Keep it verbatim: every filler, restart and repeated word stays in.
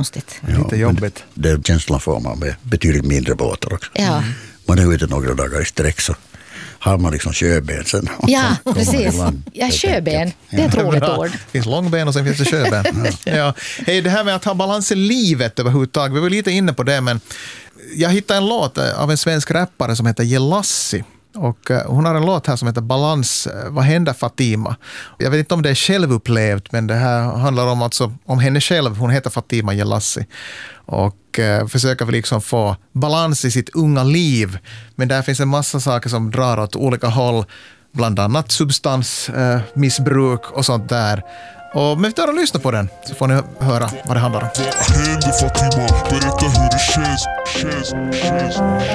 konstigt. Ja, lite jobbigt. Det känslan får man med betydligt mindre båtar också. Ja. Mm. Man är ute några dagar i sträck så har man liksom sjöben sen. Ja, precis. Ja, sjöben. Det är ett roligt ord. Det finns långben och sen finns det sjöben. Ja. Hej, det här med att ha balans i livet överhuvudtaget. Vi var lite inne på det, men jag hittade en låt av en svensk rappare som heter Jelassi. Och hon har en låt här som heter Balans, vad händer Fatima? Jag vet inte om det är självupplevt, men det här handlar om, alltså, om henne själv. Hon heter Fatima Jelassi och eh, försöker liksom få balans i sitt unga liv. Men där finns en massa saker som drar åt olika håll, bland annat substansmissbruk eh, och sånt där. Och men vi tar och lyssnar på den så får ni höra vad det handlar om. Vad händer Fatima? Berätta hur det känns, känns, känns.